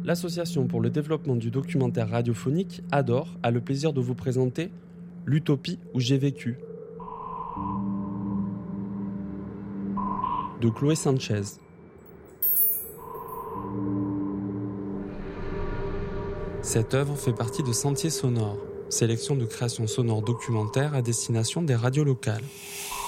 L'association pour le développement du documentaire radiophonique ADOR a le plaisir de vous présenter L'utopie où j'ai vécu de Chloé Sanchez. Cette œuvre fait partie de Sentiers sonores, sélection de créations sonores documentaires à destination des radios locales.